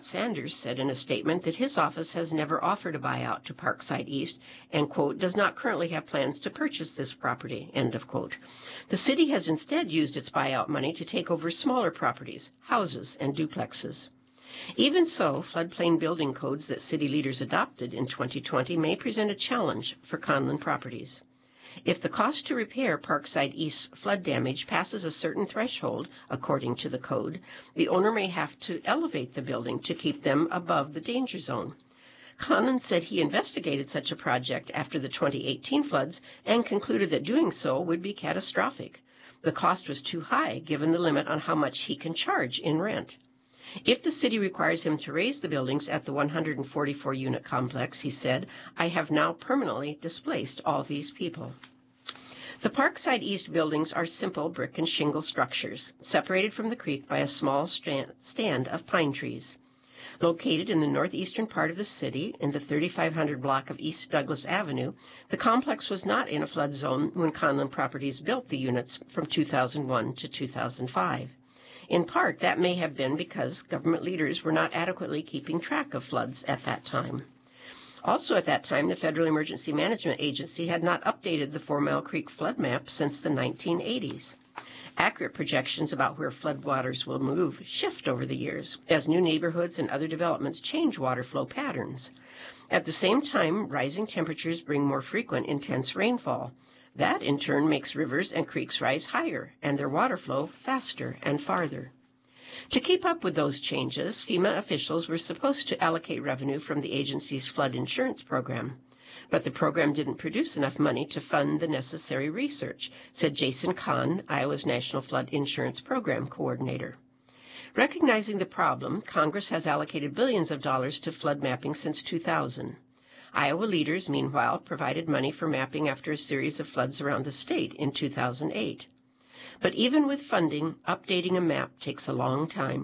Scott Sanders said in a statement that his office has never offered a buyout to Parkside East and, quote, does not currently have plans to purchase this property, end of quote. The city has instead used its buyout money to take over smaller properties, houses, and duplexes. Even so, floodplain building codes that city leaders adopted in 2020 may present a challenge for Conlin properties. If the cost to repair Parkside East's flood damage passes a certain threshold, according to the code, the owner may have to elevate the building to keep them above the danger zone. Conlin said he investigated such a project after the 2018 floods and concluded that doing so would be catastrophic. The cost was too high, given the limit on how much he can charge in rent. If the city requires him to raise the buildings at the 144-unit complex, he said, I have now permanently displaced all these people. The Parkside East buildings are simple brick and shingle structures, separated from the creek by a small stand of pine trees. Located in the northeastern part of the city, in the 3500 block of East Douglas Avenue, the complex was not in a flood zone when Conlin Properties built the units from 2001 to 2005. In part, that may have been because government leaders were not adequately keeping track of floods at that time. Also at that time, the Federal Emergency Management Agency had not updated the 4 Mile Creek flood map since the 1980s. Accurate projections about where floodwaters will move shift over the years as new neighborhoods and other developments change water flow patterns. At the same time, rising temperatures bring more frequent intense rainfall. That, in turn, makes rivers and creeks rise higher and their water flow faster and farther. To keep up with those changes, FEMA officials were supposed to allocate revenue from the agency's flood insurance program. But the program didn't produce enough money to fund the necessary research, said Jason Kahn, Iowa's National Flood Insurance Program Coordinator. Recognizing the problem, Congress has allocated billions of dollars to flood mapping since 2000. Iowa leaders, meanwhile, provided money for mapping after a series of floods around the state in 2008. But even with funding, updating a map takes a long time.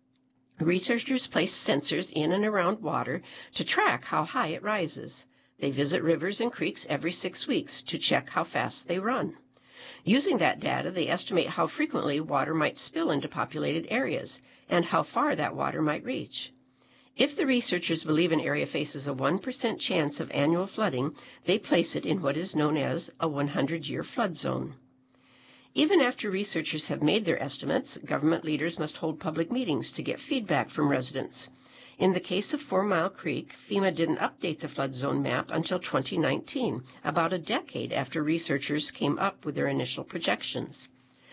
Researchers place sensors in and around water to track how high it rises. They visit rivers and creeks every 6 weeks to check how fast they run. Using that data, they estimate how frequently water might spill into populated areas and how far that water might reach. If the researchers believe an area faces a 1% chance of annual flooding, they place it in what is known as a 100-year flood zone. Even after researchers have made their estimates, government leaders must hold public meetings to get feedback from residents. In the case of 4 Mile Creek, FEMA didn't update the flood zone map until 2019, about a decade after researchers came up with their initial projections.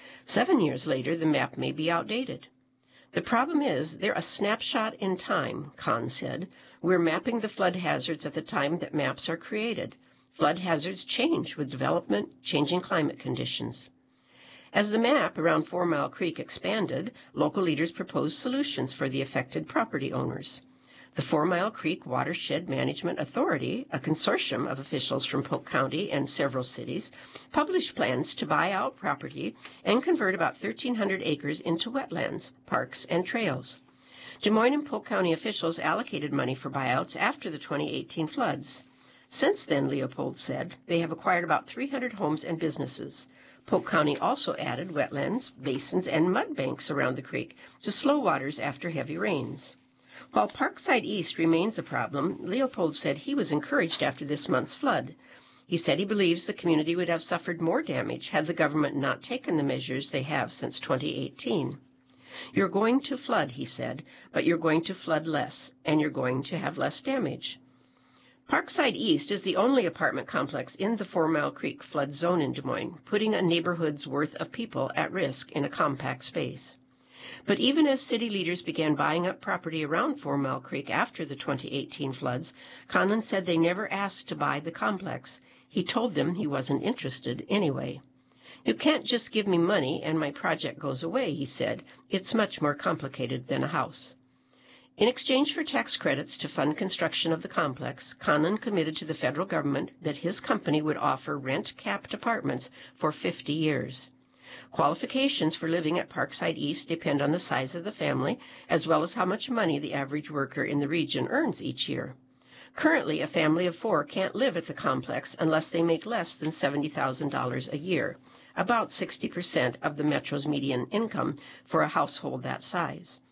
7 years later, the map may be outdated. The problem is they're a snapshot in time, Kahn said. We're mapping the flood hazards at the time that maps are created. Flood hazards change with development, changing climate conditions. As the map around 4 Mile Creek expanded, local leaders proposed solutions for the affected property owners. The 4 Mile Creek Watershed Management Authority, a consortium of officials from Polk County and several cities, published plans to buy out property and convert about 1,300 acres into wetlands, parks, and trails. Des Moines and Polk County officials allocated money for buyouts after the 2018 floods. Since then, Leopold said, they have acquired about 300 homes and businesses. Polk County also added wetlands, basins, and mud banks around the creek to slow waters after heavy rains. While Parkside East remains a problem, Leopold said he was encouraged after this month's flood. He said he believes the community would have suffered more damage had the government not taken the measures they have since 2018. You're going to flood, he said, but you're going to flood less, and you're going to have less damage. Parkside East is the only apartment complex in the 4 Mile Creek flood zone in Des Moines, putting a neighborhood's worth of people at risk in a compact space. But even as city leaders began buying up property around 4 Mile Creek after the 2018 floods, Conlin said they never asked to buy the complex. He told them he wasn't interested anyway. You can't just give me money and my project goes away, he said. It's much more complicated than a house. In exchange for tax credits to fund construction of the complex, Conlin committed to the federal government that his company would offer rent-capped apartments for 50 years. Qualifications for living at Parkside East depend on the size of the family, as well as how much money the average worker in the region earns each year. Currently, a family of 4 can't live at the complex unless they make less than $70,000 a year, about 60% of the Metro's median income for a household that size.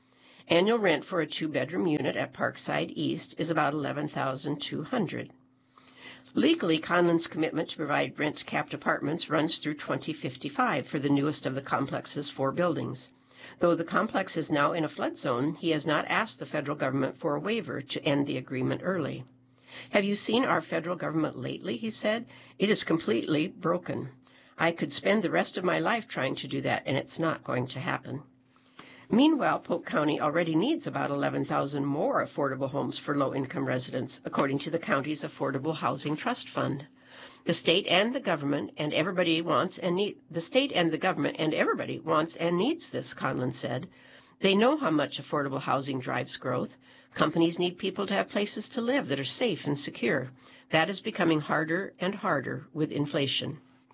Annual rent for a 2-bedroom unit at Parkside East is about $11,200. Legally, Conlon's commitment to provide rent-capped apartments runs through 2055 for the newest of the complex's 4 buildings. Though the complex is now in a flood zone, he has not asked the federal government for a waiver to end the agreement early. "Have you seen our federal government lately?" he said. "It is completely broken. I could spend the rest of my life trying to do that, and it's not going to happen." Meanwhile, Polk County already needs about 11,000 more affordable homes for low-income residents, according to the county's Affordable Housing Trust Fund. The state and the government and everybody wants and needs this, Conlon said. They know how much affordable housing drives growth. Companies need people to have places to live that are safe and secure. That is becoming harder and harder with inflation.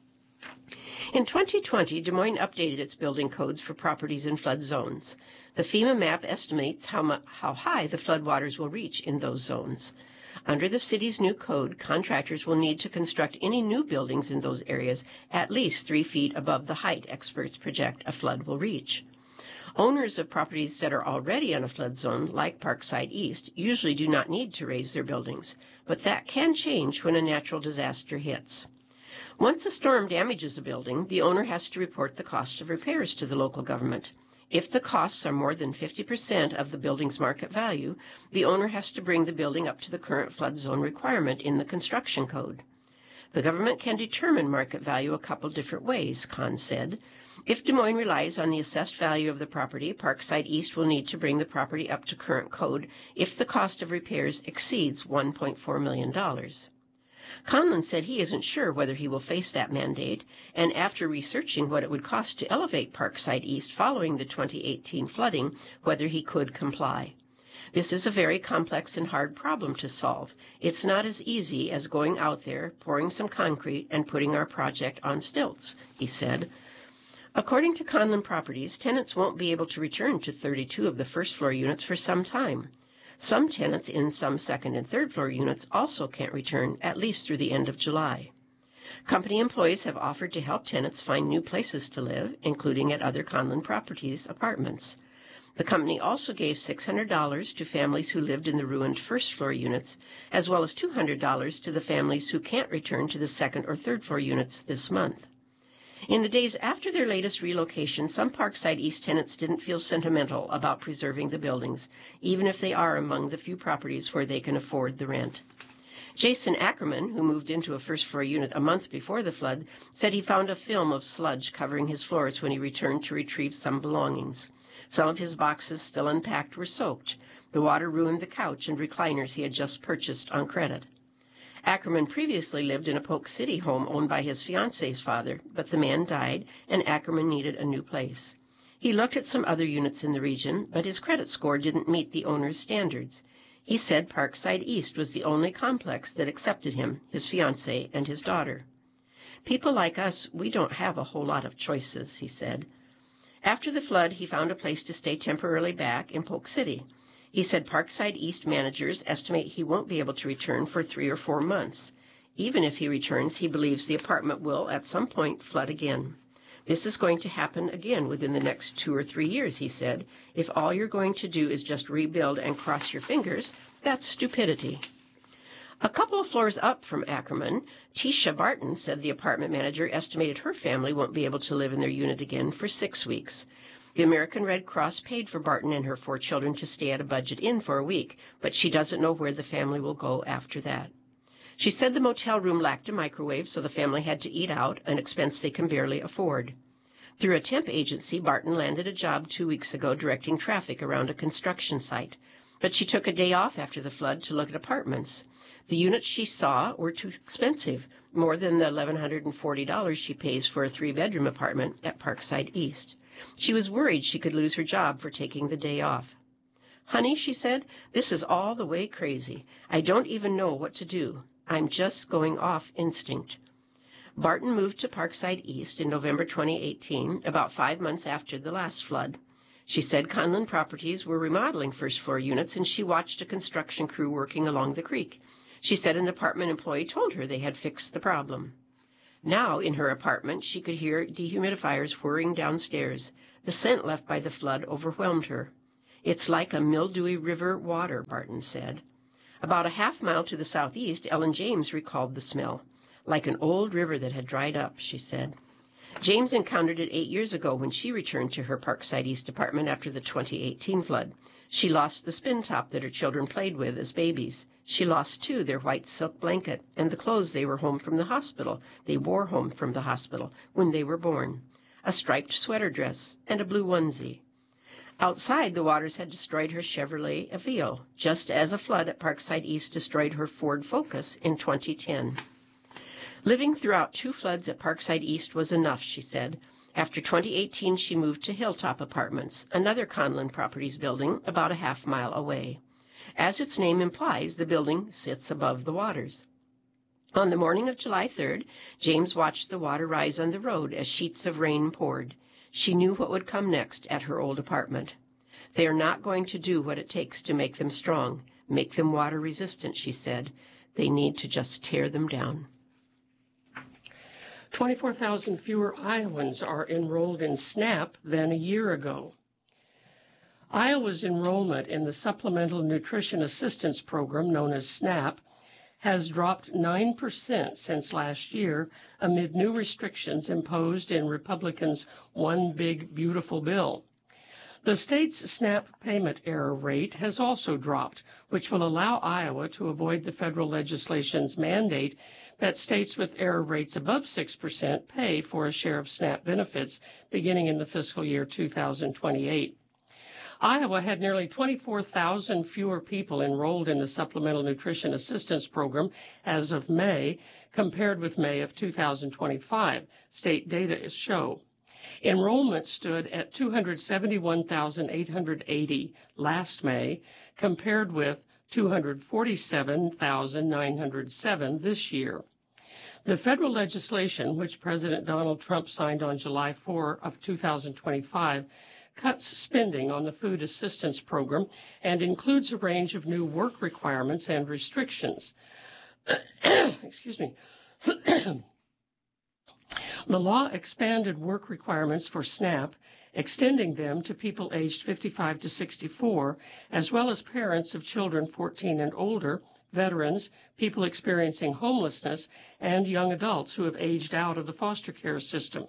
In 2020, Des Moines updated its building codes for properties in flood zones. The FEMA map estimates how high the floodwaters will reach in those zones. Under the city's new code, contractors will need to construct any new buildings in those areas at least 3 feet above the height experts project a flood will reach. Owners of properties that are already in a flood zone, like Parkside East, usually do not need to raise their buildings, but that can change when a natural disaster hits. Once a storm damages a building, the owner has to report the cost of repairs to the local government. If the costs are more than 50% of the building's market value, the owner has to bring the building up to the current flood zone requirement in the construction code. The government can determine market value a couple different ways, Kahn said. If Des Moines relies on the assessed value of the property, Parkside East will need to bring the property up to current code if the cost of repairs exceeds $1.4 million. Conlon said he isn't sure whether he will face that mandate, and after researching what it would cost to elevate Parkside East following the 2018 flooding, whether he could comply. This is a very complex and hard problem to solve. It's not as easy as going out there, pouring some concrete, and putting our project on stilts, he said. According to Conlon Properties, tenants won't be able to return to 32 of the first-floor units for some time. Some tenants in some second and third-floor units also can't return, at least through the end of July. Company employees have offered to help tenants find new places to live, including at other Conlon Properties apartments. The company also gave $600 to families who lived in the ruined first-floor units, as well as $200 to the families who can't return to the second or third-floor units this month. In the days after their latest relocation, some Parkside East tenants didn't feel sentimental about preserving the buildings, even if they are among the few properties where they can afford the rent. Jason Ackerman, who moved into a first-floor unit a month before the flood, said he found a film of sludge covering his floors when he returned to retrieve some belongings. Some of his boxes, still unpacked, were soaked. The water ruined the couch and recliners he had just purchased on credit. Ackerman previously lived in a Polk City home owned by his fiance's father, but the man died, and Ackerman needed a new place. He looked at some other units in the region, but his credit score didn't meet the owner's standards. He said Parkside East was the only complex that accepted him, his fiancée, and his daughter. "People like us, we don't have a whole lot of choices," he said. After the flood, he found a place to stay temporarily back in Polk City. He said Parkside East managers estimate he won't be able to return for 3 or 4 months. Even if he returns, he believes the apartment will at some point flood again. "This is going to happen again within the next 2 or 3 years, he said. "If all you're going to do is just rebuild and cross your fingers, that's stupidity." A couple of floors up from Ackerman, Tisha Barton said the apartment manager estimated her family won't be able to live in their unit again for 6 weeks. The American Red Cross paid for Barton and her 4 children to stay at a budget inn for a week, but she doesn't know where the family will go after that. She said the motel room lacked a microwave, so the family had to eat out, an expense they can barely afford. Through a temp agency, Barton landed a job 2 weeks ago directing traffic around a construction site, but she took a day off after the flood to look at apartments. The units she saw were too expensive, more than the $1,140 she pays for a 3-bedroom apartment at Parkside East. She was worried she could lose her job for taking the day off. "Honey," she said, "this is all the way crazy. I don't even know what to do. I'm just going off instinct." Barton moved to Parkside East in November 2018, about 5 months after the last flood. She said Conlon Properties were remodeling first-floor units, and she watched a construction crew working along the creek. She said an apartment employee told her they had fixed the problem. Now, in her apartment, she could hear dehumidifiers whirring downstairs. The scent left by the flood overwhelmed her. It's like a mildewy river water, Barton said. About a half-mile to the southeast, Ellen James recalled the smell. Like an old river that had dried up, she said. James encountered it 8 years ago when she returned to her Parkside East apartment after the 2018 flood. She lost the spin top that her children played with as babies. She lost, too, their white silk blanket and the clothes they wore home from the hospital when they were born, a striped sweater dress and a blue onesie. Outside, the waters had destroyed her Chevrolet Aveo, just as a flood at Parkside East destroyed her Ford Focus in 2010. Living throughout 2 floods at Parkside East was enough, she said. After 2018, she moved to Hilltop Apartments, another Conlon Properties building about a half-mile away. As its name implies, the building sits above the waters. On the morning of July 3rd, James watched the water rise on the road as sheets of rain poured. She knew what would come next at her old apartment. They are not going to do what it takes to make them strong, make them water-resistant, she said. They need to just tear them down. 24,000 fewer Iowans are enrolled in SNAP than a year ago. Iowa's enrollment in the Supplemental Nutrition Assistance Program, known as SNAP, has dropped 9% since last year amid new restrictions imposed in Republicans' One Big Beautiful Bill. The state's SNAP payment error rate has also dropped, which will allow Iowa to avoid the federal legislation's mandate that states with error rates above 6% pay for a share of SNAP benefits beginning in the fiscal year 2028. Iowa had nearly 24,000 fewer people enrolled in the Supplemental Nutrition Assistance Program as of May, compared with May of 2025, state data show. Enrollment stood at 271,880 last May, compared with 247,907 this year. The federal legislation, which President Donald Trump signed on July 4 of 2025, cuts spending on the Food Assistance Program and includes a range of new work requirements and restrictions. Excuse me. The law expanded work requirements for SNAP, extending them to people aged 55 to 64, as well as parents of children 14 and older, veterans, people experiencing homelessness, and young adults who have aged out of the foster care system.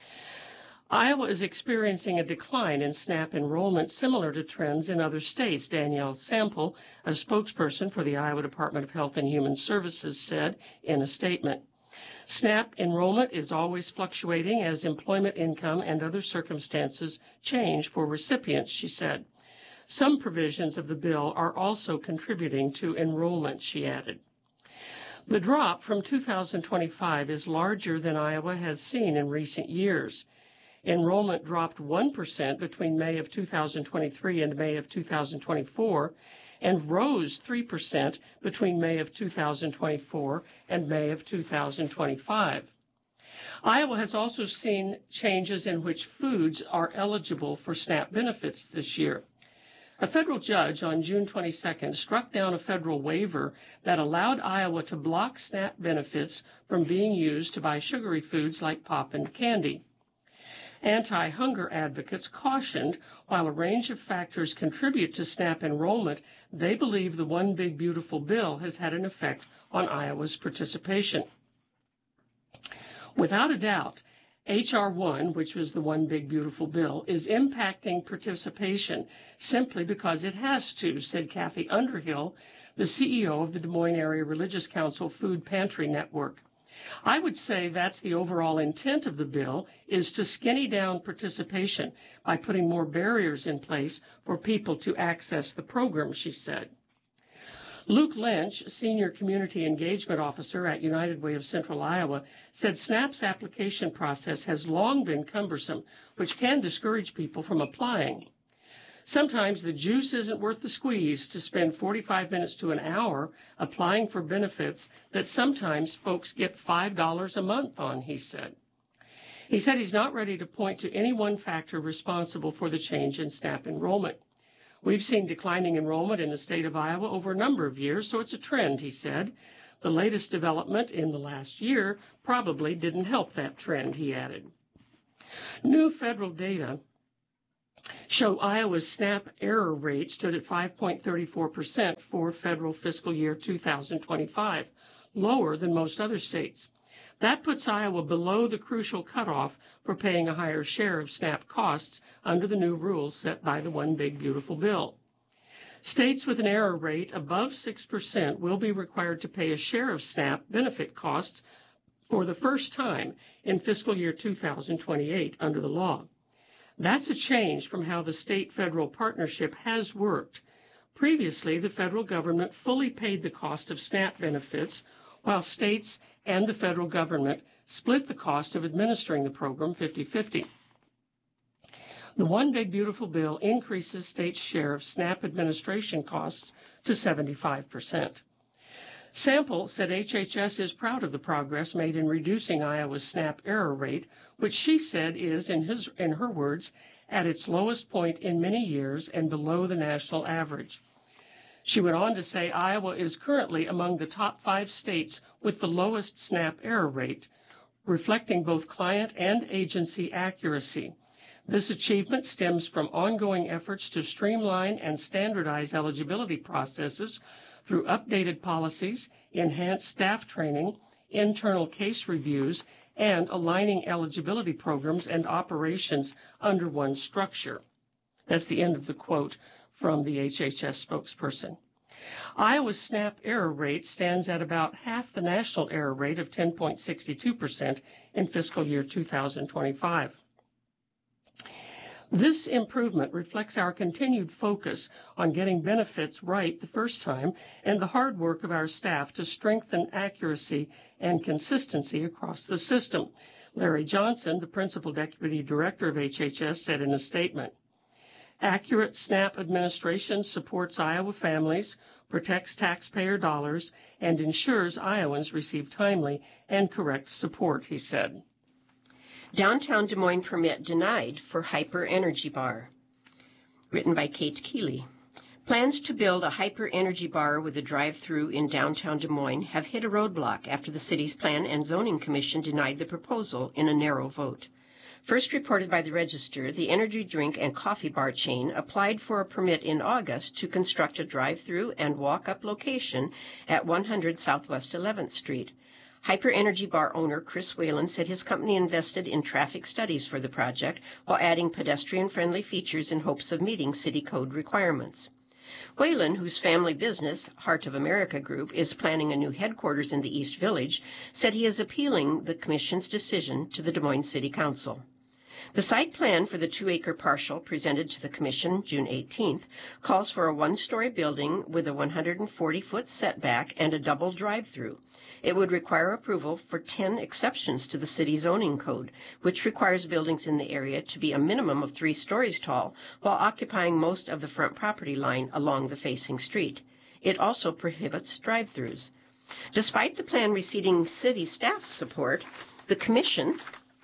Iowa is experiencing a decline in SNAP enrollment similar to trends in other states, Danielle Sample, a spokesperson for the Iowa Department of Health and Human Services, said in a statement. SNAP enrollment is always fluctuating as employment income and other circumstances change for recipients, she said. Some provisions of the bill are also contributing to enrollment, she added. The drop from 2025 is larger than Iowa has seen in recent years. Enrollment dropped 1% between May of 2023 and May of 2024, and rose 3% between May of 2024 and May of 2025. Iowa has also seen changes in which foods are eligible for SNAP benefits this year. A federal judge on June 22nd struck down a federal waiver that allowed Iowa to block SNAP benefits from being used to buy sugary foods like pop and candy. Anti-hunger advocates cautioned while a range of factors contribute to SNAP enrollment, they believe the One Big Beautiful Bill has had an effect on Iowa's participation. Without a doubt, H.R. 1, which was the One Big Beautiful Bill, is impacting participation simply because it has to, said Kathy Underhill, the CEO of the Des Moines Area Religious Council Food Pantry Network. I would say that's the overall intent of the bill, is to skinny down participation by putting more barriers in place for people to access the program, she said. Luke Lynch, Senior Community Engagement Officer at United Way of Central Iowa, said SNAP's application process has long been cumbersome, which can discourage people from applying. Sometimes the juice isn't worth the squeeze to spend 45 minutes to an hour applying for benefits that sometimes folks get $5 a month on, he said. He said he's not ready to point to any one factor responsible for the change in SNAP enrollment. We've seen declining enrollment in the state of Iowa over a number of years, so it's a trend, he said. The latest development in the last year probably didn't help that trend, he added. New federal data show Iowa's SNAP error rate stood at 5.34% for federal fiscal year 2025, lower than most other states. That puts Iowa below the crucial cutoff for paying a higher share of SNAP costs under the new rules set by the One Big Beautiful Bill. States with an error rate above 6% will be required to pay a share of SNAP benefit costs for the first time in fiscal year 2028 under the law. That's a change from how the state-federal partnership has worked. Previously, the federal government fully paid the cost of SNAP benefits, while states and the federal government split the cost of administering the program 50-50. The One Big Beautiful Bill increases states' share of SNAP administration costs to 75%. Sample said HHS is proud of the progress made in reducing Iowa's SNAP error rate, which she said is, in her words, at its lowest point in many years and below the national average. She went on to say Iowa is currently among the top 5 states with the lowest SNAP error rate, reflecting both client and agency accuracy. This achievement stems from ongoing efforts to streamline and standardize eligibility processes through updated policies, enhanced staff training, internal case reviews, and aligning eligibility programs and operations under one structure. That's the end of the quote from the HHS spokesperson. Iowa's SNAP error rate stands at about half the national error rate of 10.62% in fiscal year 2025. This improvement reflects our continued focus on getting benefits right the first time and the hard work of our staff to strengthen accuracy and consistency across the system, Larry Johnson, the principal deputy director of HHS, said in a statement. Accurate SNAP administration supports Iowa families, protects taxpayer dollars, and ensures Iowans receive timely and correct support, he said. Downtown Des Moines permit denied for Hyper Energy Bar. Written by Kate Keeley. Plans to build a Hyper Energy Bar with a drive-through in downtown Des Moines have hit a roadblock after the city's Plan and Zoning Commission denied the proposal in a narrow vote. First reported by the Register, the energy drink and coffee bar chain applied for a permit in August to construct a drive-through and walk-up location at 100 Southwest 11th Street. Hyper Energy Bar owner Chris Whalen said his company invested in traffic studies for the project while adding pedestrian-friendly features in hopes of meeting city code requirements. Whalen, whose family business, Heart of America Group, is planning a new headquarters in the East Village, said he is appealing the Commission's decision to the Des Moines City Council. The site plan for the 2-acre parcel presented to the Commission June 18th calls for a 1-story building with a 140-foot setback and a double drive-through. It would require approval for 10 exceptions to the city zoning code, which requires buildings in the area to be a minimum of 3 stories tall while occupying most of the front property line along the facing street. It also prohibits drive-throughs. Despite the plan receiving city staff's support, the Commission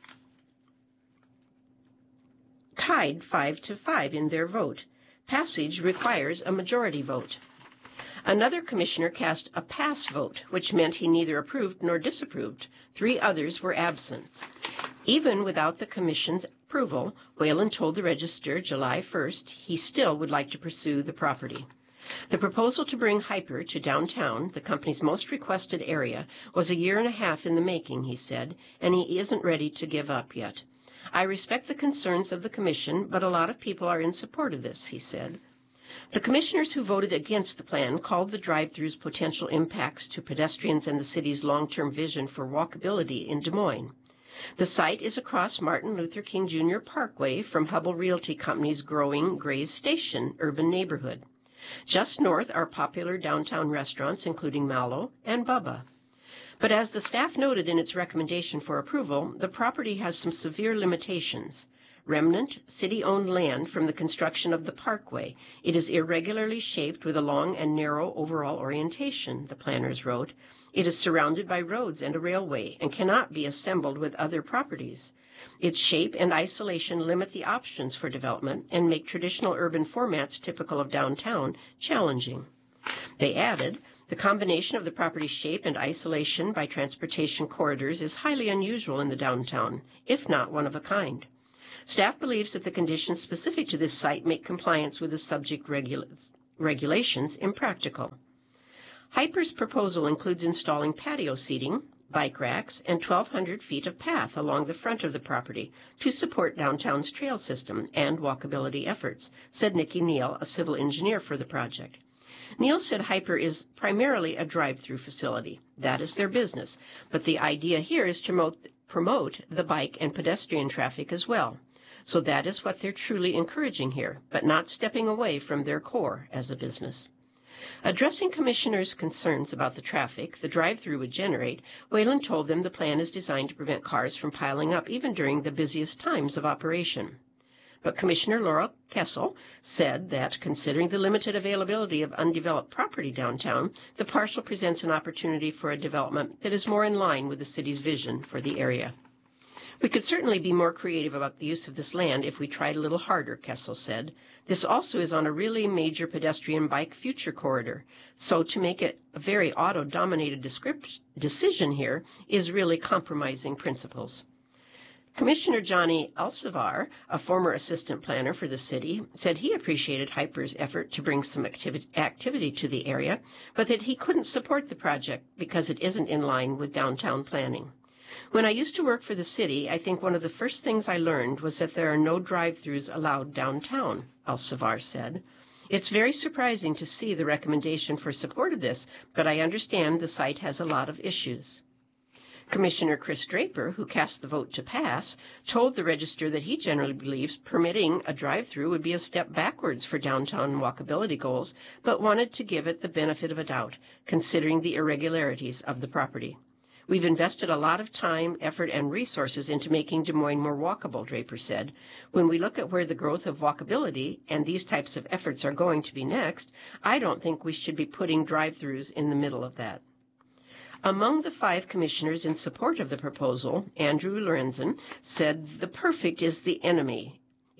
tied 5-5 in their vote. Passage requires a majority vote. Another commissioner cast a pass vote, which meant he neither approved nor disapproved. 3 others were absent. Even without the commission's approval, Whalen told the Register July 1st he still would like to pursue the property. The proposal to bring Hyper to downtown, the company's most requested area, was a year and a half in the making, he said, and he isn't ready to give up yet. I respect the concerns of the commission, but a lot of people are in support of this, he said. The commissioners who voted against the plan called the drive-through's potential impacts to pedestrians and the city's long-term vision for walkability in Des Moines. The site is across Martin Luther King Jr. Parkway from Hubble Realty Company's growing Grays Station urban neighborhood. Just north are popular downtown restaurants including Mallow and Bubba. But as the staff noted in its recommendation for approval, the property has some severe limitations. Remnant, city-owned land from the construction of the parkway. It is irregularly shaped with a long and narrow overall orientation, the planners wrote. It is surrounded by roads and a railway and cannot be assembled with other properties. Its shape and isolation limit the options for development and make traditional urban formats typical of downtown challenging. They added, the combination of the property's shape and isolation by transportation corridors is highly unusual in the downtown, if not one of a kind. Staff believes that the conditions specific to this site make compliance with the subject regulations impractical. Hyper's proposal includes installing patio seating, bike racks, and 1,200 feet of path along the front of the property to support downtown's trail system and walkability efforts, said Nikki Neal, a civil engineer for the project. Neal said Hyper is primarily a drive-through facility. That is their business, but the idea here is to promote the bike and pedestrian traffic as well. So that is what they're truly encouraging here, but not stepping away from their core as a business. Addressing commissioners' concerns about the traffic the drive-through would generate, Whalen told them the plan is designed to prevent cars from piling up even during the busiest times of operation. But Commissioner Laura Kessel said that, considering the limited availability of undeveloped property downtown, the parcel presents an opportunity for a development that is more in line with the city's vision for the area. We could certainly be more creative about the use of this land if we tried a little harder, Kessel said. This also is on a really major pedestrian bike future corridor, so to make it a very auto-dominated decision here is really compromising principles. Commissioner Johnny Alcivar, a former assistant planner for the city, said he appreciated Hyper's effort to bring some activity to the area, but that he couldn't support the project because it isn't in line with downtown planning. When I used to work for the city, I think one of the first things I learned was that there are no drive-thrus allowed downtown, Alcivar said. It's very surprising to see the recommendation for support of this, but I understand the site has a lot of issues. Commissioner Chris Draper, who cast the vote to pass, told the Register that he generally believes permitting a drive-through would be a step backwards for downtown walkability goals, but wanted to give it the benefit of a doubt, considering the irregularities of the property. We've invested a lot of time, effort, and resources into making Des Moines more walkable, Draper said. When we look at where the growth of walkability and these types of efforts are going to be next, I don't think we should be putting drive-thrus in the middle of that. Among the 5 commissioners in support of the proposal, Andrew Lorenzen said the perfect is the enemy.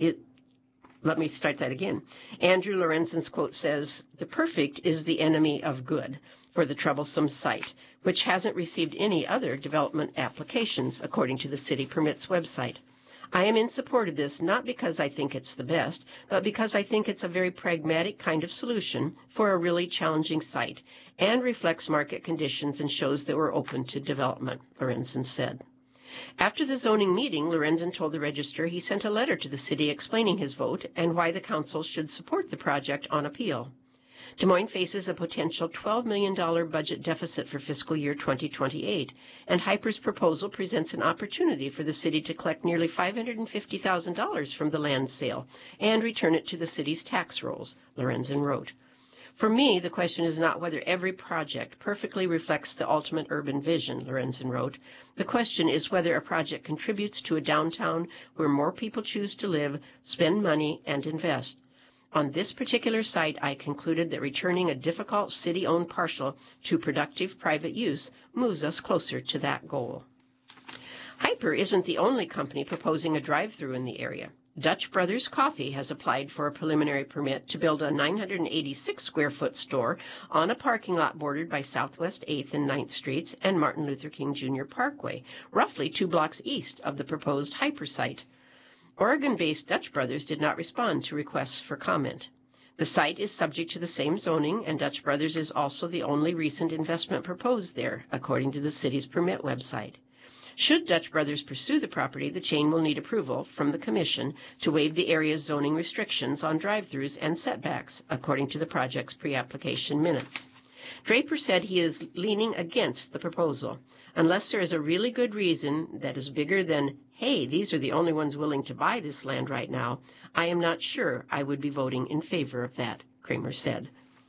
Let me start that again. Andrew Lorenzen's quote says, "The perfect is the enemy of good for the troublesome site, which hasn't received any other development applications, according to the City Permits website. I am in support of this not because I think it's the best, but because I think it's a very pragmatic kind of solution for a really challenging site and reflects market conditions and shows that we're open to development," Lorenzen said. After the zoning meeting, Lorenzen told the Register he sent a letter to the city explaining his vote and why the council should support the project on appeal. Des Moines faces a potential $12 million budget deficit for fiscal year 2028, and Hyper's proposal presents an opportunity for the city to collect nearly $550,000 from the land sale and return it to the city's tax rolls, Lorenzen wrote. For me, the question is not whether every project perfectly reflects the ultimate urban vision, Lorenzen wrote. The question is whether a project contributes to a downtown where more people choose to live, spend money, and invest. On this particular site, I concluded that returning a difficult city-owned parcel to productive private use moves us closer to that goal. Hyper isn't the only company proposing a drive-through in the area. Dutch Brothers Coffee has applied for a preliminary permit to build a 986-square-foot store on a parking lot bordered by Southwest 8th and 9th Streets and Martin Luther King Jr. Parkway, roughly 2 blocks east of the proposed Hyper site. Oregon-based Dutch Brothers did not respond to requests for comment. The site is subject to the same zoning, and Dutch Brothers is also the only recent investment proposed there, according to the city's permit website. Should Dutch Brothers pursue the property, the chain will need approval from the Commission to waive the area's zoning restrictions on drive-thrus and setbacks, according to the project's pre-application minutes. Draper said he is leaning against the proposal. Unless there is a really good reason that is bigger than, hey, these are the only ones willing to buy this land right now, I am not sure I would be voting in favor of that, Kramer said.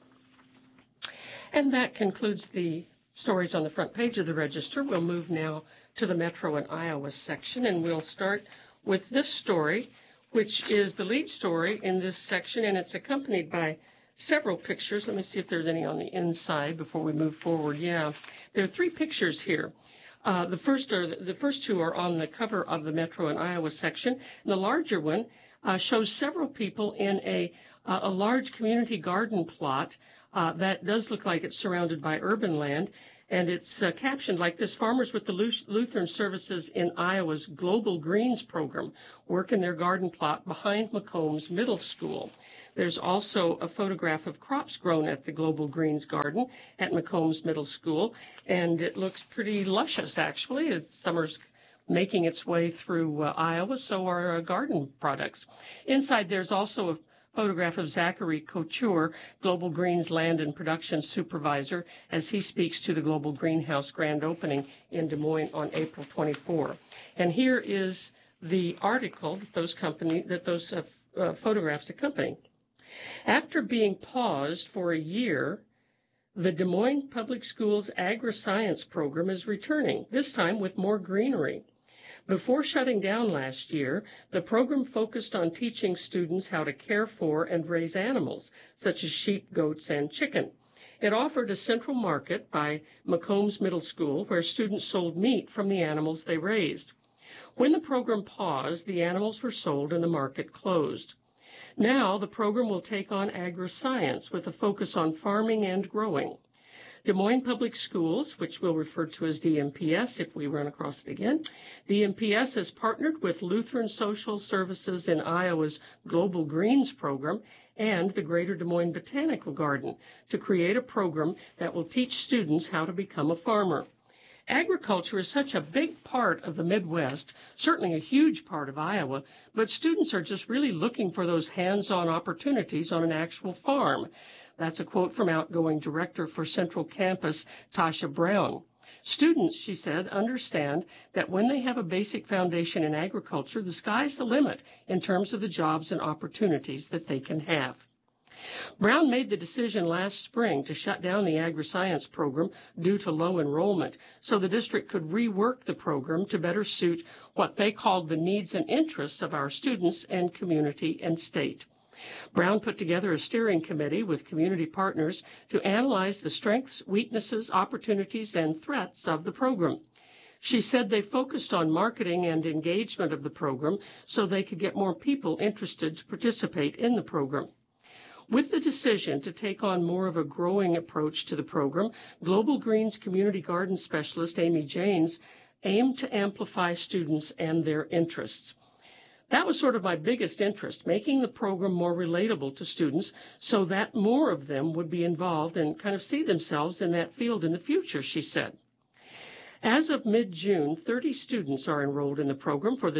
And that concludes the stories on the front page of the Register. We'll move now to the Metro and Iowa section, and we'll start with this story, which is the lead story in this section, and it's accompanied by several pictures. Let me see if there's any on the inside before we move forward. Yeah, there are 3 pictures here. The first 2 are on the cover of the Metro and Iowa section. And the larger one shows several people in a large community garden plot That does look like it's surrounded by urban land, and it's captioned like this: Farmers with the Lutheran Services in Iowa's Global Greens program work in their garden plot behind McCombs Middle School. There's also a photograph of crops grown at the Global Greens garden at McCombs Middle School, and it looks pretty luscious, actually. Summer's making its way through Iowa, so are garden products. Inside, there's also a photograph of Zachary Couture, Global Greens Land and Production Supervisor, as he speaks to the Global Greenhouse grand opening in Des Moines on April 24. And here is the article that those photographs accompany. After being paused for a year, the Des Moines Public Schools Agri-Science program is returning, this time with more greenery. Before shutting down last year, the program focused on teaching students how to care for and raise animals, such as sheep, goats, and chicken. It offered a central market by McCombs Middle School, where students sold meat from the animals they raised. When the program paused, the animals were sold and the market closed. Now, the program will take on agri-science with a focus on farming and growing. Des Moines Public Schools, which we'll refer to as DMPS if we run across it again, DMPS has partnered with Lutheran Social Services in Iowa's Global Greens program and the Greater Des Moines Botanical Garden to create a program that will teach students how to become a farmer. Agriculture is such a big part of the Midwest, certainly a huge part of Iowa, but students are just really looking for those hands-on opportunities on an actual farm. That's a quote from outgoing director for Central Campus, Tasha Brown. Students, she said, understand that when they have a basic foundation in agriculture, the sky's the limit in terms of the jobs and opportunities that they can have. Brown made the decision last spring to shut down the agri-science program due to low enrollment, so the district could rework the program to better suit what they called the needs and interests of our students and community and state. Brown put together a steering committee with community partners to analyze the strengths, weaknesses, opportunities, and threats of the program. She said they focused on marketing and engagement of the program so they could get more people interested to participate in the program. With the decision to take on more of a growing approach to the program, Global Greens Community Garden Specialist Amy Janes aimed to amplify students and their interests. That was sort of my biggest interest, making the program more relatable to students so that more of them would be involved and kind of see themselves in that field in the future, she said. As of mid-June, 30 students are enrolled in the program for the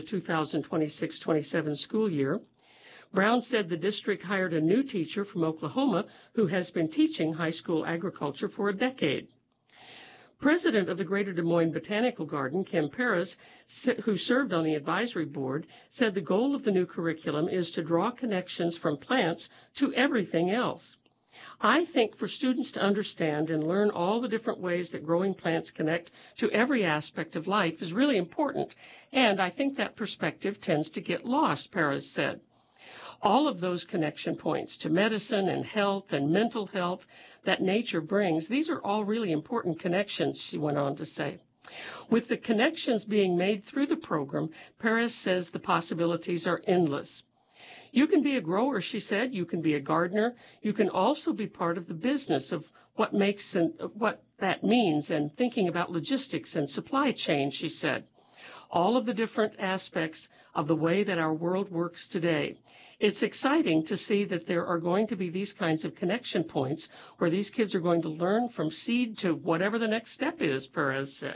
2026-27 school year. Brown said the district hired a new teacher from Oklahoma who has been teaching high school agriculture for a decade. President of the Greater Des Moines Botanical Garden, Kim Perez, who served on the advisory board, said the goal of the new curriculum is to draw connections from plants to everything else. I think for students to understand and learn all the different ways that growing plants connect to every aspect of life is really important, and I think that perspective tends to get lost, Perez said. All of those connection points to medicine and health and mental health that nature brings, these are all really important connections, she went on to say. With the connections being made through the program, Perez says the possibilities are endless. You can be a grower, she said. You can be a gardener. You can also be part of the business of what makes and what that means and thinking about logistics and supply chain, she said. All of the different aspects of the way that our world works today. It's exciting to see that there are going to be these kinds of connection points where these kids are going to learn from seed to whatever the next step is, Perez said.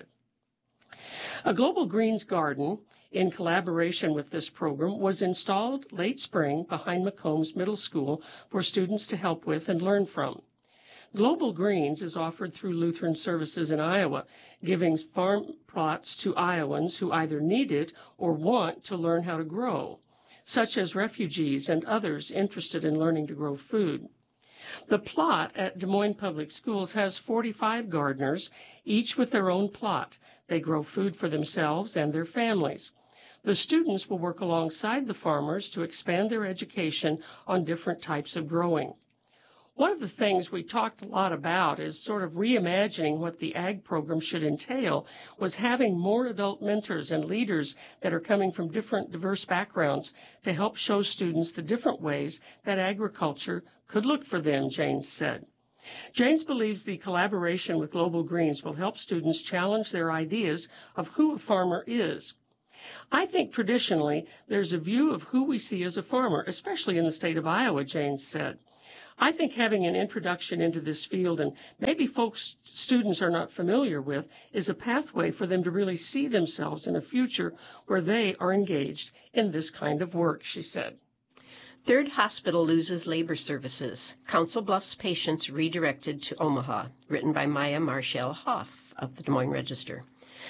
A Global Greens garden, in collaboration with this program, was installed late spring behind McCombs Middle School for students to help with and learn from. Global Greens is offered through Lutheran Services in Iowa, giving farm plots to Iowans who either need it or want to learn how to grow, such as refugees and others interested in learning to grow food. The plot at Des Moines Public Schools has 45 gardeners, each with their own plot. They grow food for themselves and their families. The students will work alongside the farmers to expand their education on different types of growing. One of the things we talked a lot about is sort of reimagining what the ag program should entail, was having more adult mentors and leaders that are coming from different diverse backgrounds to help show students the different ways that agriculture could look for them, Janes said. Janes believes the collaboration with Global Greens will help students challenge their ideas of who a farmer is. I think traditionally there's a view of who we see as a farmer, especially in the state of Iowa, Janes said. I think having an introduction into this field and maybe folks students are not familiar with is a pathway for them to really see themselves in a future where they are engaged in this kind of work, she said. Third hospital loses labor services. Council Bluffs patients redirected to Omaha. Written by Maya Marshall Hoff of the Des Moines Register.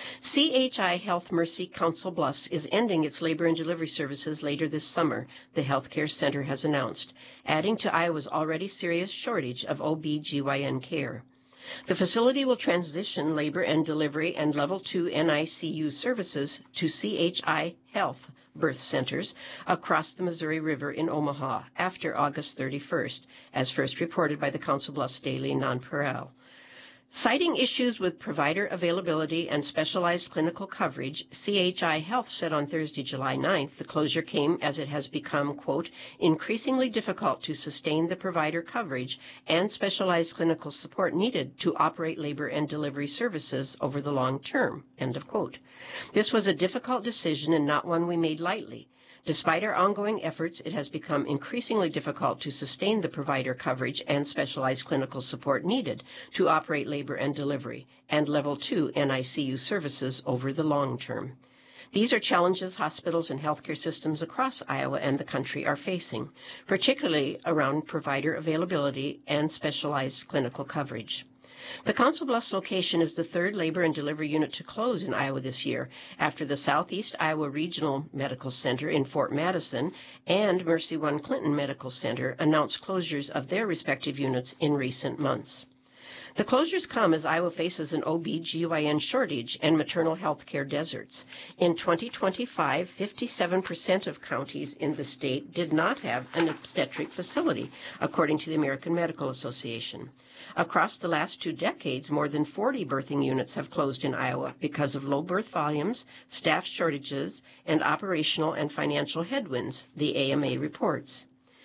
CHI Health Mercy Council Bluffs is ending its labor and delivery services later this summer, the healthcare center has announced, adding to Iowa's already serious shortage of OB/GYN care. The facility will transition labor and delivery and Level 2 NICU services to CHI Health birth centers across the Missouri River in Omaha after August 31st, as first reported by the Council Bluffs Daily Nonpareil. Citing issues with provider availability and specialized clinical coverage, CHI Health said on Thursday, July 9th, the closure came as it has become, quote, increasingly difficult to sustain the provider coverage and specialized clinical support needed to operate labor and delivery services over the long term, end of quote. This was a difficult decision and not one we made lightly. Despite our ongoing efforts, it has become increasingly difficult to sustain the provider coverage and specialized clinical support needed to operate labor and delivery and Level 2 NICU services over the long term. These are challenges hospitals and healthcare systems across Iowa and the country are facing, particularly around provider availability and specialized clinical coverage. The Council Bluffs location is the third labor and delivery unit to close in Iowa this year, after the Southeast Iowa Regional Medical Center in Fort Madison and Mercy One Clinton Medical Center announced closures of their respective units in recent months. The closures come as Iowa faces an OB/GYN shortage and maternal health care deserts. In 2025, 57% of counties in the state did not have an obstetric facility, according to the American Medical Association. Across the last 2 decades, more than 40 birthing units have closed in Iowa because of low birth volumes, staff shortages, and operational and financial headwinds, the AMA reports.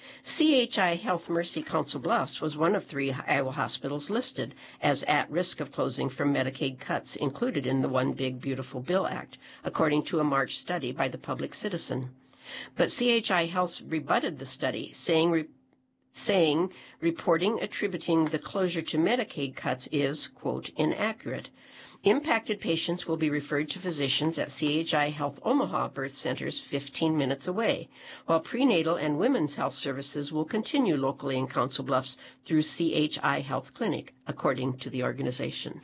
CHI Health Mercy Council Bluffs was one of 3 Iowa hospitals listed as at risk of closing from Medicaid cuts included in the One Big Beautiful Bill Act, according to a March study by the Public Citizen. But CHI Health rebutted the study, saying reporting attributing the closure to Medicaid cuts is, quote, inaccurate. Impacted patients will be referred to physicians at CHI Health Omaha birth centers 15 minutes away, while prenatal and women's health services will continue locally in Council Bluffs through CHI Health Clinic, according to the organization.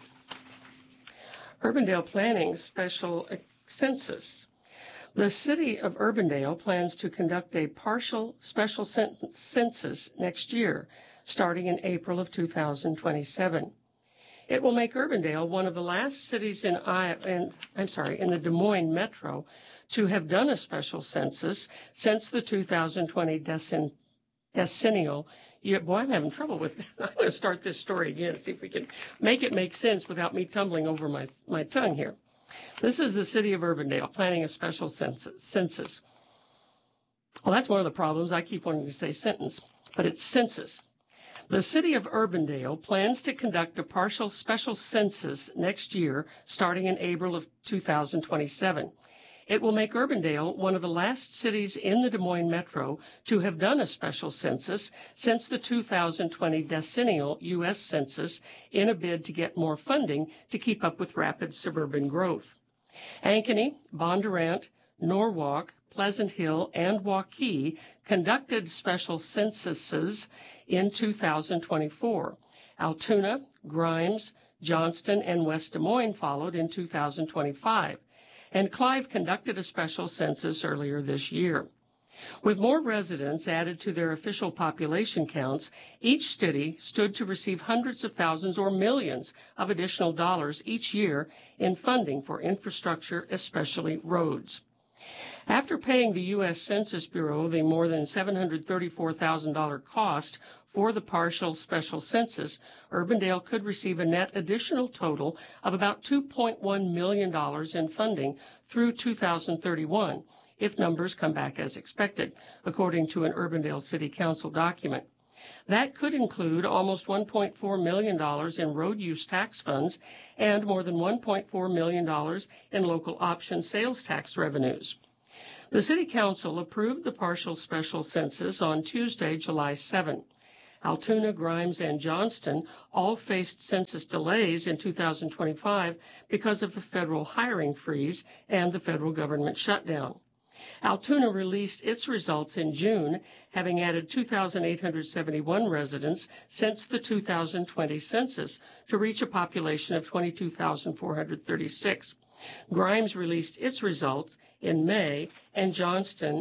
Urbandale Planning Special Census. The city of Urbandale plans to conduct a partial special census next year, starting in April of 2027. It will make Urbandale one of the last cities in the Des Moines Metro to have done a special census since the 2020 decennial. Boy, I'm having trouble with that. I'm going to start this story again, see if we can make it make sense without me tumbling over my tongue here. This is the city of Urbandale planning a special census. Well, that's one of the problems. I keep wanting to say sentence, but it's census. The city of Urbandale plans to conduct a partial special census next year, starting in April of 2027. It will make Urbandale one of the last cities in the Des Moines Metro to have done a special census since the 2020 decennial U.S. Census in a bid to get more funding to keep up with rapid suburban growth. Ankeny, Bondurant, Norwalk, Pleasant Hill, and Waukee conducted special censuses in 2024. Altoona, Grimes, Johnston, and West Des Moines followed in 2025. And Clive conducted a special census earlier this year. With more residents added to their official population counts, each city stood to receive hundreds of thousands or millions of additional dollars each year in funding for infrastructure, especially roads. After paying the U.S. Census Bureau the more than $734,000 cost for the partial special census, Urbandale could receive a net additional total of about $2.1 million in funding through 2031, if numbers come back as expected, according to an Urbandale City Council document. That could include almost $1.4 million in road use tax funds and more than $1.4 million in local option sales tax revenues. The City Council approved the partial special census on Tuesday, July 7. Altoona, Grimes, and Johnston all faced census delays in 2025 because of the federal hiring freeze and the federal government shutdown. Altoona released its results in June, having added 2,871 residents since the 2020 census to reach a population of 22,436. Grimes released its results in May, and Johnston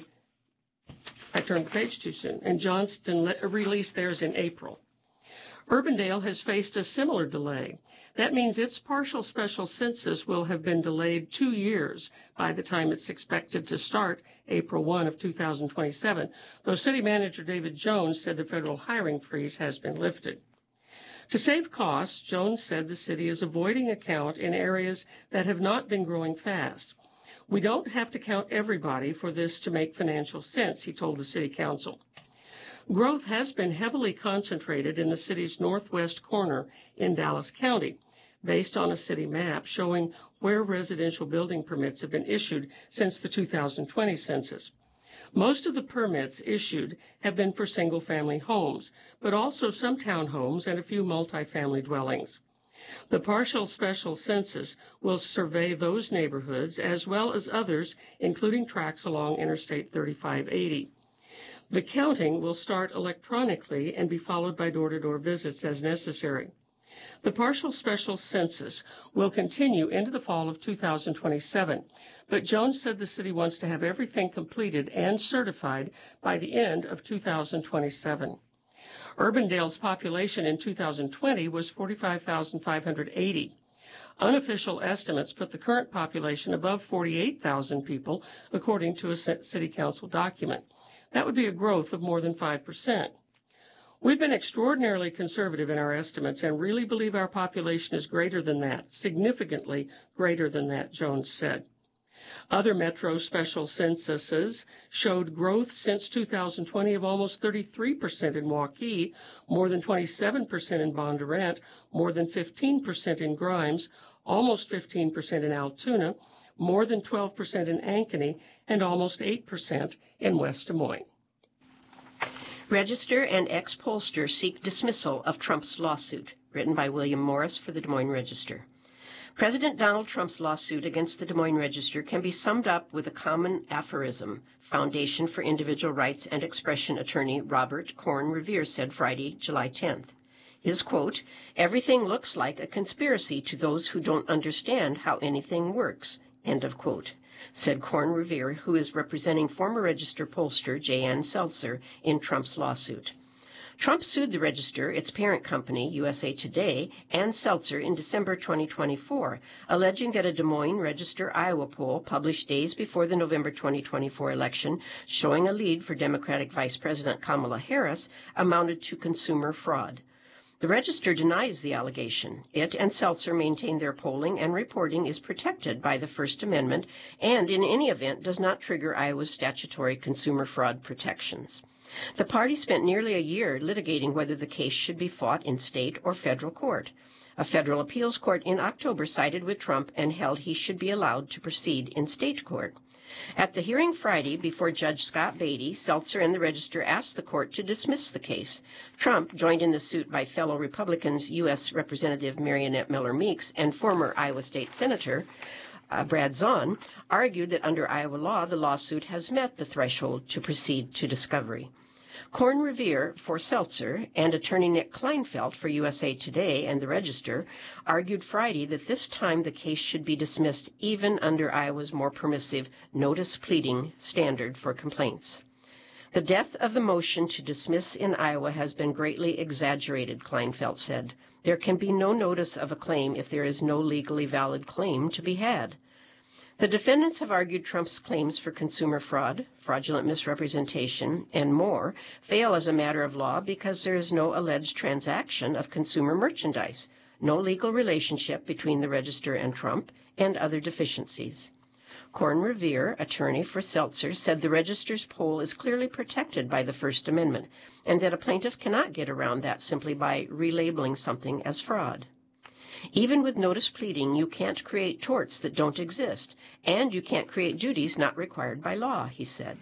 I turned the page too soon, and Johnston released theirs in April. Urbandale has faced a similar delay. That means its partial special census will have been delayed 2 years by the time it's expected to start April 1 of 2027, though City Manager David Jones said the federal hiring freeze has been lifted. To save costs, Jones said the city is avoiding a count in areas that have not been growing fast. We don't have to count everybody for this to make financial sense, he told the City Council. Growth has been heavily concentrated in the city's northwest corner in Dallas County, based on a city map showing where residential building permits have been issued since the 2020 census. Most of the permits issued have been for single-family homes, but also some townhomes and a few multifamily dwellings. The partial special census will survey those neighborhoods as well as others, including tracts along Interstate 3580. The counting will start electronically and be followed by door-to-door visits as necessary. The partial special census will continue into the fall of 2027, but Jones said the city wants to have everything completed and certified by the end of 2027. Urbandale's population in 2020 was 45,580. Unofficial estimates put the current population above 48,000 people, according to a City Council document. That would be a growth of more than 5%. We've been extraordinarily conservative in our estimates and really believe our population is greater than that, significantly greater than that, Jones said. Other metro special censuses showed growth since 2020 of almost 33% in Waukee, more than 27% in Bondurant, more than 15% in Grimes, almost 15% in Altoona, more than 12% in Ankeny, and almost 8% in West Des Moines. Register and ex-pollster seek dismissal of Trump's lawsuit, written by William Morris for the Des Moines Register. President Donald Trump's lawsuit against the Des Moines Register can be summed up with a common aphorism, Foundation for Individual Rights and Expression attorney Robert Korn Revere said Friday, July 10th. His quote, "Everything looks like a conspiracy to those who don't understand how anything works," end of quote, said Korn Revere, who is representing former Register pollster J.N. Seltzer in Trump's lawsuit. Trump sued the Register, its parent company, USA Today, and Seltzer in December 2024, alleging that a Des Moines Register Iowa poll published days before the November 2024 election, showing a lead for Democratic Vice President Kamala Harris, amounted to consumer fraud. The Register denies the allegation. It and Seltzer maintain their polling and reporting is protected by the First Amendment and, in any event, does not trigger Iowa's statutory consumer fraud protections. The party spent nearly a year litigating whether the case should be fought in state or federal court. A federal appeals court in October sided with Trump and held he should be allowed to proceed in state court. At the hearing Friday before Judge Scott Beatty, Seltzer and the Register asked the court to dismiss the case. Trump, joined in the suit by fellow Republicans U.S. Representative Marionette Miller Meeks and former Iowa State Senator Brad Zahn, argued that under Iowa law the lawsuit has met the threshold to proceed to discovery. Korn Revere for Seltzer and attorney Nick Kleinfeld for USA Today and the Register argued Friday that this time the case should be dismissed even under Iowa's more permissive notice pleading standard for complaints. The death of the motion to dismiss in Iowa has been greatly exaggerated, Kleinfeld said. There can be no notice of a claim if there is no legally valid claim to be had. The defendants have argued Trump's claims for consumer fraud, fraudulent misrepresentation, and more fail as a matter of law because there is no alleged transaction of consumer merchandise, no legal relationship between the Register and Trump, and other deficiencies. Corn Revere, attorney for Seltzer, said the register's poll is clearly protected by the First Amendment, and that a plaintiff cannot get around that simply by relabeling something as fraud. Even with notice pleading, you can't create torts that don't exist, and you can't create duties not required by law, he said.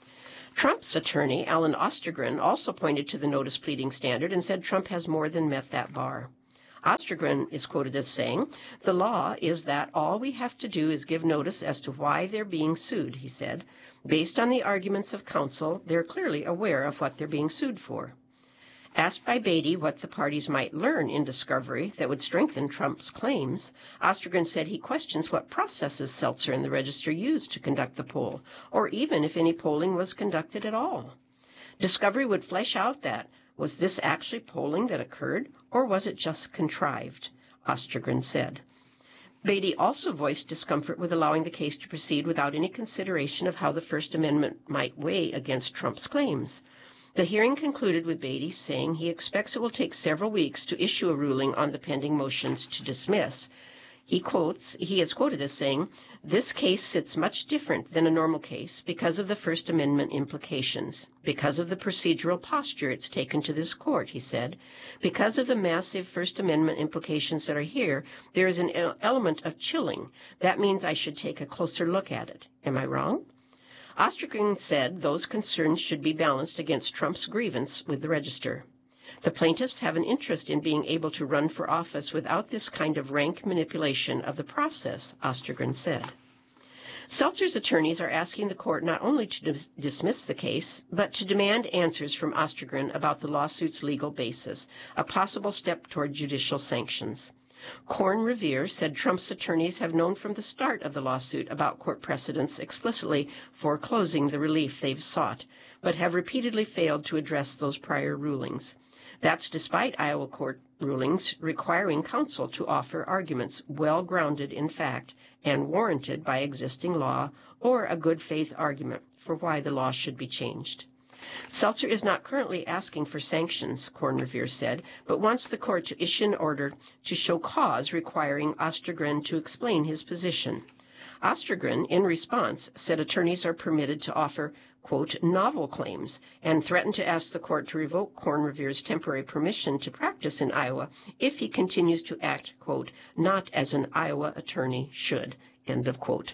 Trump's attorney, Alan Ostergren, also pointed to the notice pleading standard and said Trump has more than met that bar. Ostergren is quoted as saying, "The law is that all we have to do is give notice as to why they're being sued," he said. "Based on the arguments of counsel, they're clearly aware of what they're being sued for." Asked by Beatty what the parties might learn in discovery that would strengthen Trump's claims, Ostergren said he questions what processes Seltzer and the Register used to conduct the poll, or even if any polling was conducted at all. Discovery would flesh out that, was this actually polling that occurred, or was it just contrived? Ostergren said. Beatty also voiced discomfort with allowing the case to proceed without any consideration of how the First Amendment might weigh against Trump's claims. The hearing concluded with Beatty saying he expects it will take several weeks to issue a ruling on the pending motions to dismiss. He is quoted as saying, "This case sits much different than a normal case because of the First Amendment implications, because of the procedural posture it's taken to this court," he said. "Because of the massive First Amendment implications that are here, there is an element of chilling. That means I should take a closer look at it. Am I wrong?" Ostergren said those concerns should be balanced against Trump's grievance with the Register. The plaintiffs have an interest in being able to run for office without this kind of rank manipulation of the process, Ostergren said. Seltzer's attorneys are asking the court not only to dismiss the case, but to demand answers from Ostergren about the lawsuit's legal basis, a possible step toward judicial sanctions. Corn Revere said Trump's attorneys have known from the start of the lawsuit about court precedents explicitly foreclosing the relief they've sought, but have repeatedly failed to address those prior rulings. That's despite Iowa court rulings requiring counsel to offer arguments well-grounded in fact and warranted by existing law or a good faith argument for why the law should be changed. Seltzer is not currently asking for sanctions, Corn Revere said, but wants the court to issue an order to show cause requiring Ostergren to explain his position. Ostergren, in response, said attorneys are permitted to offer, quote, novel claims, and threatened to ask the court to revoke Corn Revere's temporary permission to practice in Iowa if he continues to act, quote, not as an Iowa attorney should, end of quote.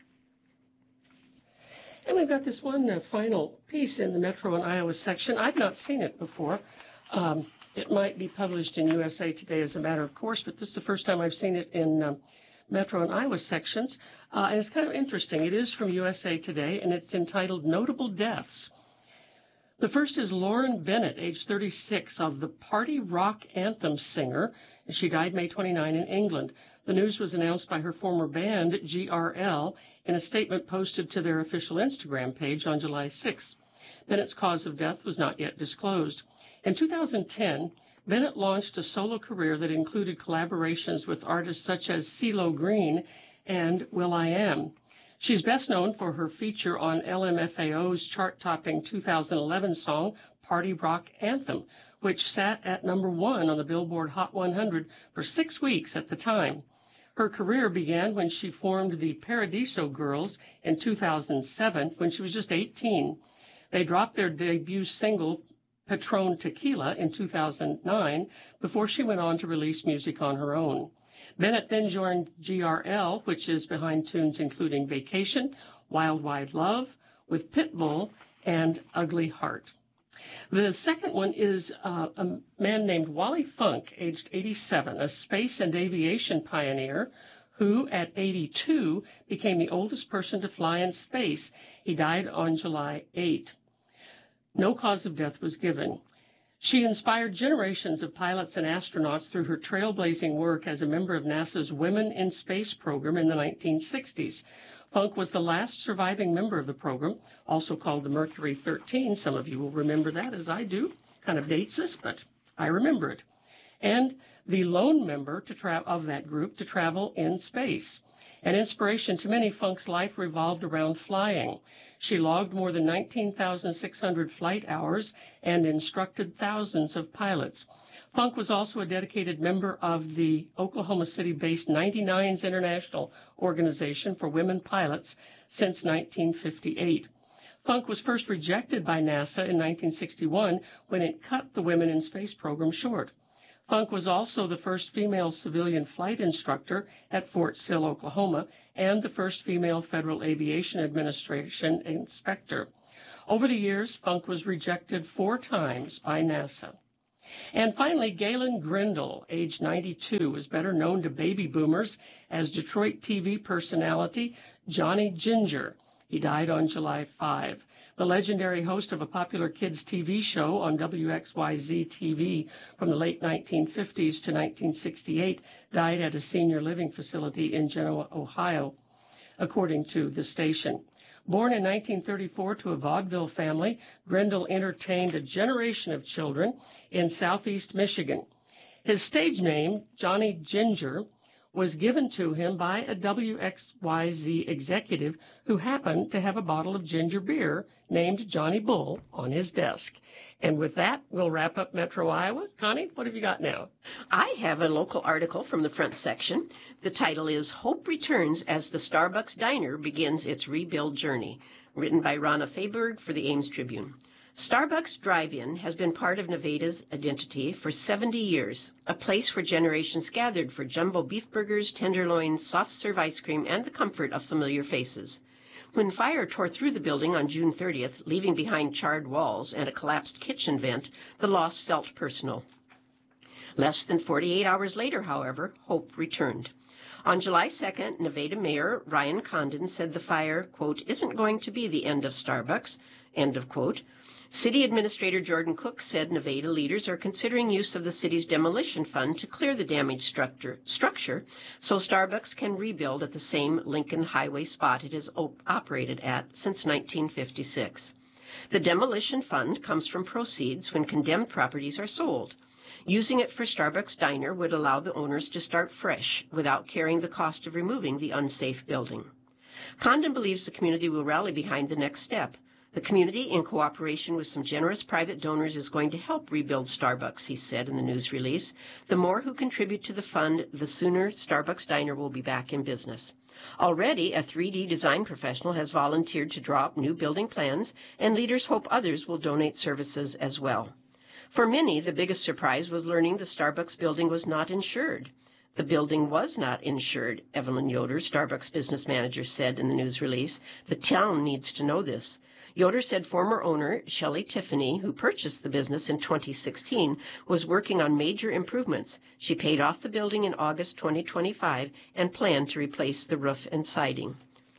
And we've got this one final piece in the Metro and Iowa section. I've not seen it before. It might be published in USA Today as a matter of course, but this is the first time I've seen it in Metro and Iowa sections. And it's kind of interesting. It is from USA Today, and it's entitled Notable Deaths. The first is Lauren Bennett, age 36, of the party rock anthem singer. She died May 29 in England. The news was announced by her former band, GRL, in a statement posted to their official Instagram page on July 6. Bennett's cause of death was not yet disclosed. In 2010, Bennett launched a solo career that included collaborations with artists such as CeeLo Green and will.i.am. She's best known for her feature on LMFAO's chart-topping 2011 song, Party Rock Anthem, which sat at number 1 on the Billboard Hot 100 for 6 weeks at the time. Her career began when she formed the Paradiso Girls in 2007, when she was just 18. They dropped their debut single, Patron Tequila, in 2009, before she went on to release music on her own. Bennett then joined GRL, which is behind tunes including Vacation, Wild Wild Love, with Pitbull, and Ugly Heart. The second one is a man named Wally Funk, aged 87, a space and aviation pioneer who, at 82, became the oldest person to fly in space. He died on July 8. No cause of death was given. She inspired generations of pilots and astronauts through her trailblazing work as a member of NASA's Women in Space program in the 1960s. Funk was the last surviving member of the program, also called the Mercury 13. Some of you will remember that, as I do. Kind of dates us, but I remember it. and the lone member of that group to travel in space. An inspiration to many, Funk's life revolved around flying. She logged more than 19,600 flight hours and instructed thousands of pilots. Funk was also a dedicated member of the Oklahoma City-based 99s International Organization for Women Pilots since 1958. Funk was first rejected by NASA in 1961 when it cut the Women in Space program short. Funk was also the first female civilian flight instructor at Fort Sill, Oklahoma, and the first female Federal Aviation Administration inspector. Over the years, Funk was rejected 4 times by NASA. And finally, Galen Grindle, age 92, is better known to baby boomers as Detroit TV personality Johnny Ginger. He died on July 5. The legendary host of a popular kids' TV show on WXYZ TV from the late 1950s to 1968 died at a senior living facility in Genoa, Ohio, according to the station. Born in 1934 to a vaudeville family, Grindle entertained a generation of children in southeast Michigan. His stage name, Johnny Ginger, was given to him by a WXYZ executive who happened to have a bottle of ginger beer named Johnny Bull on his desk. And with that, we'll wrap up Metro Iowa. Connie, what have you got now? I have a local article from the front section. The title is Hope Returns as the Starbucks Diner Begins Its Rebuild Journey, written by Rana Fayberg for the Ames Tribune. Starbucks Drive-In has been part of Nevada's identity for 70 years, a place where generations gathered for jumbo beef burgers, tenderloins, soft-serve ice cream, and the comfort of familiar faces. When fire tore through the building on June 30th, leaving behind charred walls and a collapsed kitchen vent, the loss felt personal. Less than 48 hours later, however, hope returned. On July 2nd, Nevada Mayor Ryan Condon said the fire, quote, isn't going to be the end of Starbucks, end of quote. City Administrator Jordan Cook said Nevada leaders are considering use of the city's demolition fund to clear the damaged structure so Starbucks can rebuild at the same Lincoln Highway spot it has operated at since 1956. The demolition fund comes from proceeds when condemned properties are sold. Using it for Starbucks Diner would allow the owners to start fresh without carrying the cost of removing the unsafe building. Condon believes the community will rally behind the next step. The community, in cooperation with some generous private donors, is going to help rebuild Starbucks, he said in the news release. The more who contribute to the fund, the sooner Starbucks Diner will be back in business. Already, a 3D design professional has volunteered to draw up new building plans, and leaders hope others will donate services as well. For many, the biggest surprise was learning the Starbucks building was not insured. The building was not insured, Evelyn Yoder, Starbucks business manager, said in the news release. The town needs to know this. Yoder said former owner Shelley Tiffany, who purchased the business in 2016, was working on major improvements. She paid off the building in August 2025 and planned to replace the roof and siding.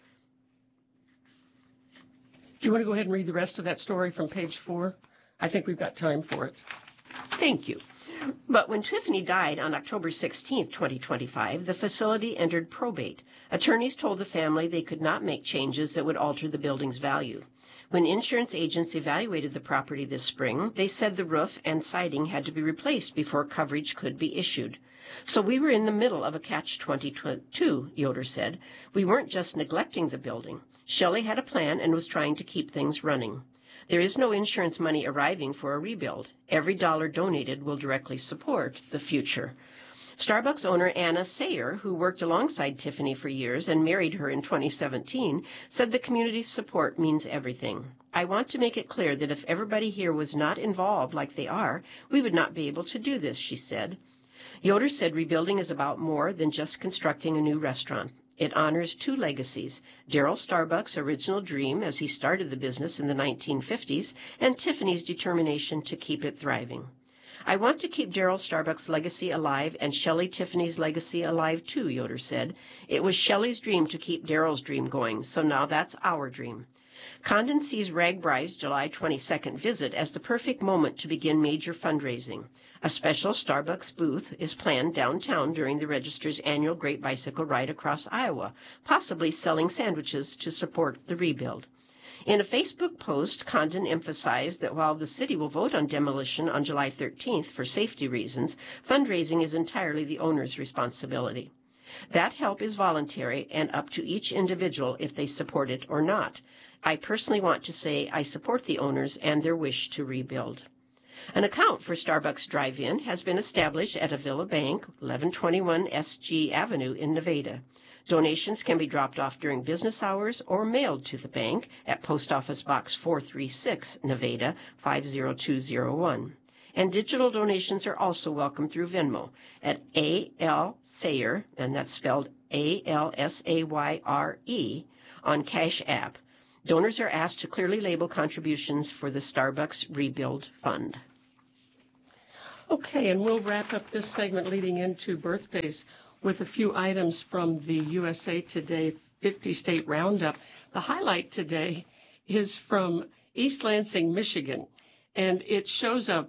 Do you want to go ahead and read the rest of that story from page 4? I think we've got time for it. Thank you. But when Tiffany died on October 16, 2025, the facility entered probate. Attorneys told the family they could not make changes that would alter the building's value. When insurance agents evaluated the property this spring, they said the roof and siding had to be replaced before coverage could be issued. So we were in the middle of a catch-22, Yoder said. We weren't just neglecting the building. Shelley had a plan and was trying to keep things running. There is no insurance money arriving for a rebuild. Every dollar donated will directly support the future. Starbucks owner Anna Sayer, who worked alongside Tiffany for years and married her in 2017, said the community's support means everything. I want to make it clear that if everybody here was not involved like they are, we would not be able to do this, she said. Yoder said rebuilding is about more than just constructing a new restaurant. It honors 2 legacies, Darryl Starbucks' original dream as he started the business in the 1950s, and Tiffany's determination to keep it thriving. I want to keep Darryl Starbucks' legacy alive and Shelley Tiffany's legacy alive too, Yoder said. It was Shelley's dream to keep Darryl's dream going, so now that's our dream. Condon sees RAGBRAI's July 22nd visit as the perfect moment to begin major fundraising. A special Starbucks booth is planned downtown during the Register's annual Great Bicycle Ride across Iowa, possibly selling sandwiches to support the rebuild. In a Facebook post, Condon emphasized that while the city will vote on demolition on July 13th for safety reasons, fundraising is entirely the owner's responsibility. That help is voluntary and up to each individual if they support it or not. I personally want to say I support the owners and their wish to rebuild. An account for Starbucks Drive-In has been established at Avila Bank, 1121 SG Avenue in Nevada. Donations can be dropped off during business hours or mailed to the bank at Post Office Box 436, Nevada 50201. And digital donations are also welcome through Venmo at A.L. Sayer, and that's spelled A-L-S-A-Y-R-E, on Cash App. Donors are asked to clearly label contributions for the Starbucks Rebuild Fund. Okay, and we'll wrap up this segment leading into birthdays with a few items from the USA Today 50-state roundup. The highlight today is from East Lansing, Michigan, and it shows a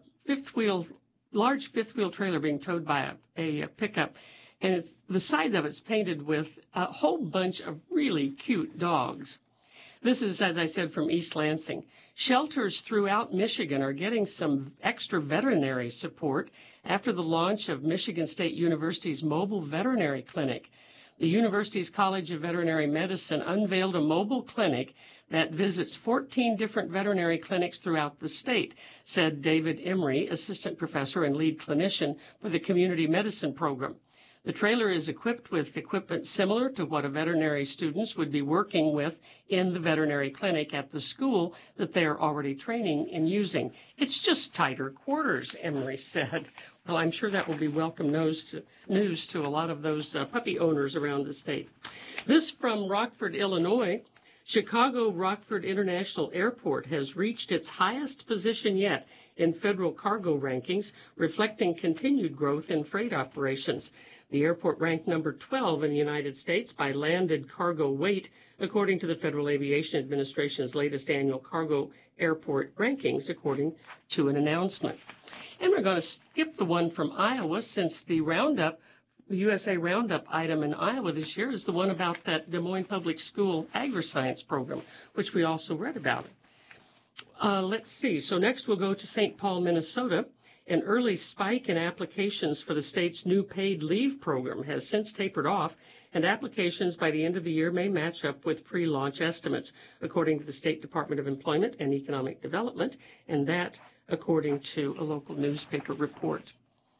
large fifth-wheel trailer being towed by a pickup, and the side of it's painted with a whole bunch of really cute dogs. This is, as I said, from East Lansing. Shelters throughout Michigan are getting some extra veterinary support after the launch of Michigan State University's mobile veterinary clinic. The university's College of Veterinary Medicine unveiled a mobile clinic that visits 14 different veterinary clinics throughout the state, said David Emery, assistant professor and lead clinician for the community medicine program. The trailer is equipped with equipment similar to what a veterinary students would be working with in the veterinary clinic at the school that they are already training and using. It's just tighter quarters, Emery said. Well, I'm sure that will be welcome news to a lot of those puppy owners around the state. This from Rockford, Illinois. Chicago Rockford International Airport has reached its highest position yet in federal cargo rankings, reflecting continued growth in freight operations. The airport ranked number 12 in the United States by landed cargo weight, according to the Federal Aviation Administration's latest annual cargo airport rankings, according to an announcement. And we're going to skip the one from Iowa, since the USA Roundup item in Iowa this year is the one about that Des Moines Public School agri-science program, which we also read about. Let's see. So next we'll go to St. Paul, Minnesota. An early spike in applications for the state's new paid leave program has since tapered off, and applications by the end of the year may match up with pre-launch estimates, according to the State Department of Employment and Economic Development, and that according to a local newspaper report.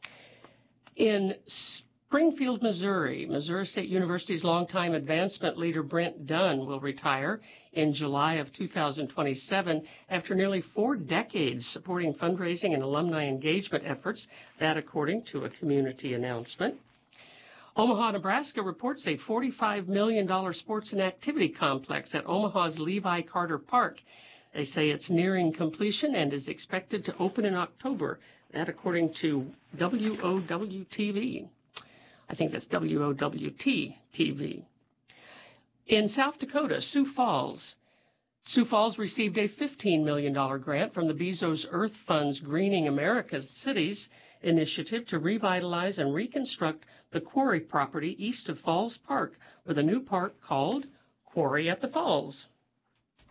In Springfield, Missouri, Missouri State University's longtime advancement leader Brent Dunn will retire in July of 2027 after nearly 4 decades supporting fundraising and alumni engagement efforts, that according to a community announcement. Omaha, Nebraska reports a $45 million sports and activity complex at Omaha's Levi Carter Park. They say it's nearing completion and is expected to open in October, that according to WOW-TV. I think that's WOWT-TV. In South Dakota, Sioux Falls received a $15 million grant from the Bezos Earth Fund's Greening America's Cities initiative to revitalize and reconstruct the quarry property east of Falls Park with a new park called Quarry at the Falls.